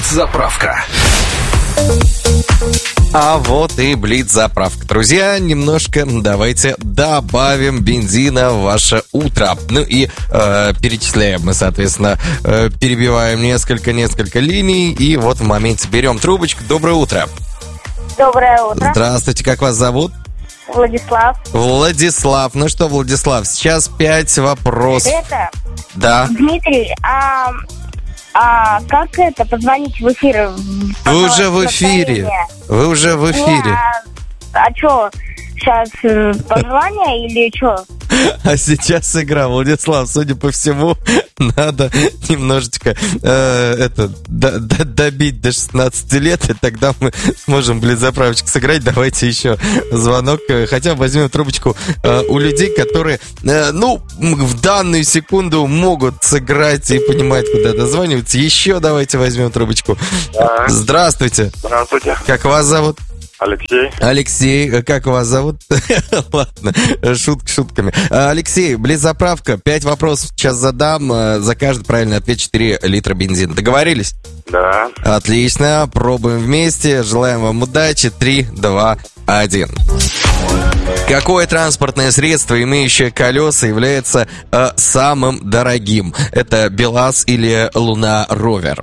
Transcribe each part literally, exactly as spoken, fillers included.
Блиц-заправка. А вот и Блиц-заправка. Друзья, немножко давайте добавим бензина в ваше утро. Ну и э, перечисляем мы, соответственно, э, перебиваем несколько-несколько линий. И вот в моменте берем трубочку. Доброе утро. Доброе утро. Здравствуйте, как вас зовут? Владислав. Владислав. Ну что, Владислав, сейчас пять вопросов. Это? Да. Дмитрий, а, а как это, позвонить в эфир? Вы уже в эфире. Вы уже в эфире. Не, а, а что, сейчас позвание или что? А сейчас игра, Владислав, судя по всему, надо немножечко э, это, до, до, добить до шестнадцати лет, и тогда мы сможем Блиц-заправочку сыграть. Давайте еще звонок, хотя бы возьмем трубочку э, у людей, которые, э, ну, в данную секунду могут сыграть и понимают, куда дозваниваться. Еще давайте возьмем трубочку. Да. Здравствуйте. Здравствуйте. Как вас зовут? Алексей. Алексей, как вас зовут? Ладно, шутка шутками. Алексей, Блиц-заправка, пять вопросов сейчас задам. За каждый правильный ответ четыре литра бензина. Договорились? Да. Отлично, пробуем вместе. Желаем вам удачи. Три, два, один. Какое транспортное средство, имеющее колеса, является э, самым дорогим? Это БелАЗ или Луна Ровер?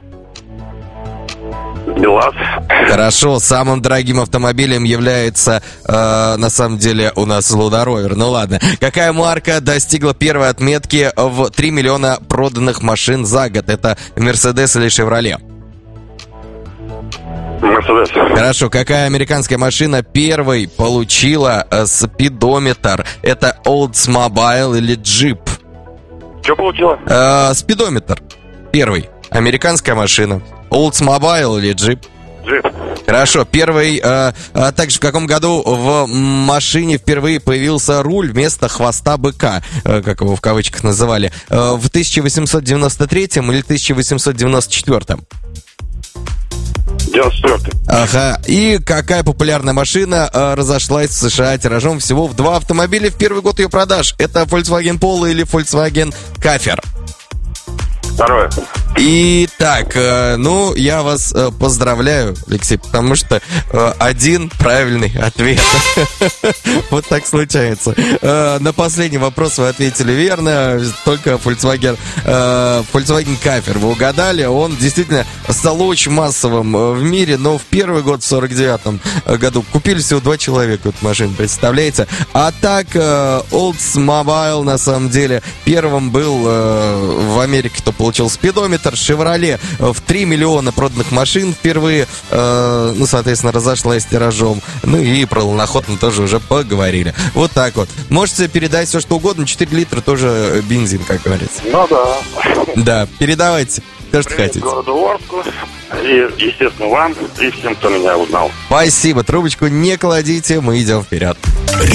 БелАЗ. Хорошо, самым дорогим автомобилем является, э, на самом деле, у нас Луна Ровер. Ну ладно. Какая марка достигла первой отметки в три миллиона проданных машин за год? Это Мерседес или Шевроле? Мерседес. Хорошо. Какая американская машина первой получила э, спидометр? Это Oldsmobile или Jeep? Что получила? Э, спидометр. Первый. Американская машина. Oldsmobile или Jeep? Джип. Хорошо. Первый, э, а также в каком году в машине впервые появился руль вместо хвоста быка, э, как его в кавычках называли, э, в тысяча восемьсот девяносто третьем или тысяча восемьсот девяносто четвёртом? девяносто четвёртый. Ага. И какая популярная машина э, разошлась в США тиражом всего в два автомобиля в первый год ее продаж? Это Volkswagen Polo или Volkswagen Cafer? Второе. Итак, э, ну, я вас э, поздравляю, Алексей, потому что э, один правильный ответ. Вот так случается. Э, на последний вопрос вы ответили верно, только Volkswagen, э, Volkswagen Cafer вы угадали. Он действительно стал очень массовым э, в мире, но в первый год, в сорок девятом году, купили всего два человека эту машину, представляете? А так, э, Oldsmobile, на самом деле, первым был э, в Америке, кто получил спидометр. Шевроле в три миллиона проданных машин впервые, э, ну, соответственно, разошлась тиражом. Ну и про луноход мы тоже уже поговорили. Вот так вот. Можете передать все, что угодно. четыре литра тоже бензин, как говорится. Ну да. Да, передавайте то, что Привет хотите. городу Орску. И, естественно, вам и всем, кто меня узнал. Спасибо. Трубочку не кладите, мы идем вперед.